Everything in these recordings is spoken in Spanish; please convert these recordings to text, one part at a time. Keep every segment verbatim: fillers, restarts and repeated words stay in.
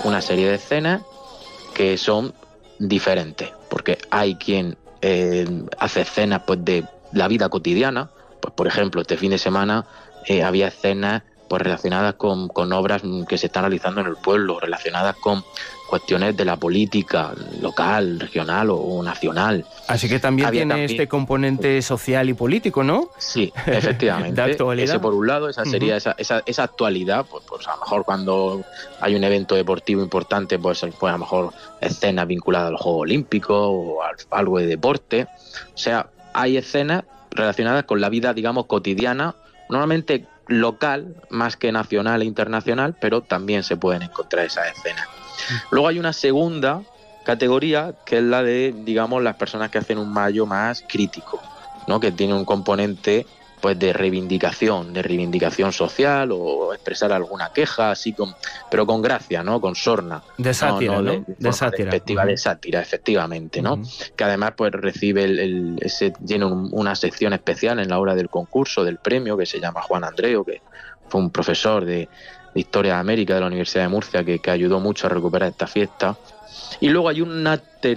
una serie de escenas que son diferentes, porque hay quien eh, hace escenas pues de la vida cotidiana. Pues por ejemplo, este fin de semana eh, había escenas pues relacionadas con, con obras que se están realizando en el pueblo, relacionadas con cuestiones de la política local, regional o, o nacional. Así que también Había tiene también este componente social y político, ¿no? Sí, efectivamente. De actualidad. Ese por un lado, esa sería uh-huh. esa, esa, esa actualidad, pues, pues a lo mejor cuando hay un evento deportivo importante, pues, pues a lo mejor escenas vinculadas al Juego Olímpico o a algo de deporte. O sea, hay escenas relacionadas con la vida, digamos, cotidiana, normalmente local, más que nacional e internacional, pero también se pueden encontrar esas escenas. Luego hay una segunda categoría, que es la de, digamos, las personas que hacen un mayo más crítico, ¿no? Que tiene un componente pues de reivindicación, de reivindicación social o expresar alguna queja, así con, pero con gracia, ¿no? Con sorna. De sátira, ¿no? ¿no? De, de, de sátira. Uh-huh. De sátira, efectivamente, ¿no? Uh-huh. Que además pues recibe el, el ese, tiene un, una sección especial en la hora del concurso, del premio, que se llama Juan Andreu, que fue un profesor de, de Historia de América de la Universidad de Murcia, que, que ayudó mucho a recuperar esta fiesta. Y luego hay una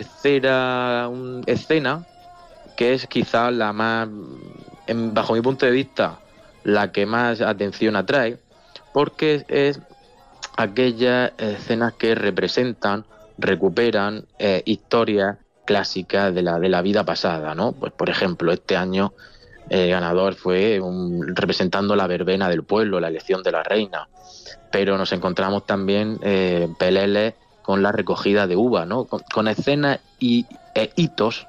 tercera un, escena, que es quizá la más, en, bajo mi punto de vista, la que más atención atrae, porque es aquellas escenas que representan, recuperan eh, historias clásicas de la, de la vida pasada, ¿no? Pues por ejemplo, este año el ganador fue un, representando la verbena del pueblo, la elección de la reina, pero nos encontramos también eh, peleles con la recogida de uva, ¿no? Con, con escenas y e hitos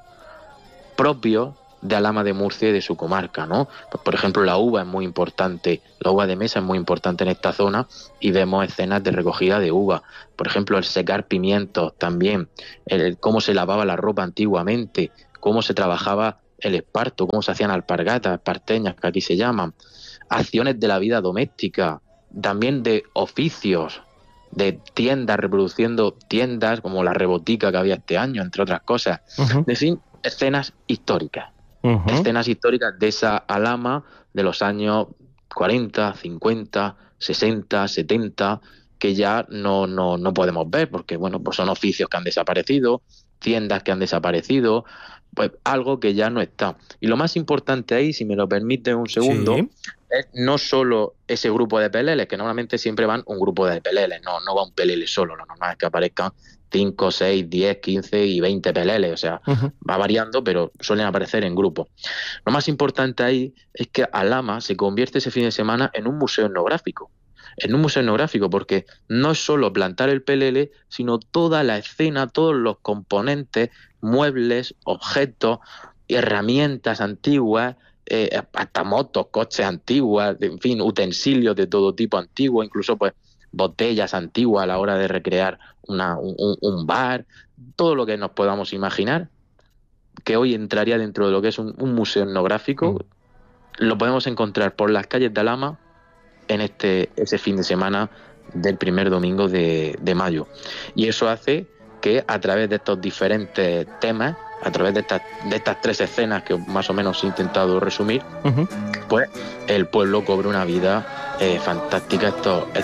propios de Alhama de Murcia y de su comarca, ¿no? Pues, por ejemplo, la uva es muy importante, la uva de mesa es muy importante en esta zona y vemos escenas de recogida de uva. Por ejemplo, el secar pimientos también, el, cómo se lavaba la ropa antiguamente, cómo se trabajaba el esparto, cómo se hacían alpargatas, esparteñas, que aquí se llaman, acciones de la vida doméstica, también de oficios, de tiendas, reproduciendo tiendas como la Rebotica que había este año, entre otras cosas. Uh-huh. De fin, escenas históricas. Uh-huh. Escenas históricas de esa Alhama de los años cuarenta, cincuenta, sesenta, setenta, que ya no, no, no podemos ver, porque bueno, pues son oficios que han desaparecido, tiendas que han desaparecido, pues algo que ya no está. Y lo más importante ahí, si me lo permite un segundo, sí, es no solo ese grupo de peleles, que normalmente siempre van un grupo de peleles, no, no va un pelele solo, lo normal es que aparezcan cinco, seis, diez, quince y veinte peleles, o sea, uh-huh. va variando, pero suelen aparecer en grupo. Lo más importante ahí es que Alhama se convierte ese fin de semana en un museo etnográfico, en un museo etnográfico, porque no es solo plantar el pelele, sino toda la escena, todos los componentes, muebles, objetos, herramientas antiguas, eh, hasta motos, coches antiguas, en fin, utensilios de todo tipo antiguos, incluso pues botellas antiguas a la hora de recrear una, un, un bar, todo lo que nos podamos imaginar, que hoy entraría dentro de lo que es un, un museo etnográfico, mm. lo podemos encontrar por las calles de Alhama en este ese fin de semana del primer domingo de, de mayo. Y eso hace que a través de estos diferentes temas, a través de estas, de estas tres escenas que más o menos he intentado resumir, uh-huh. pues el pueblo cobre una vida eh, fantástica estos,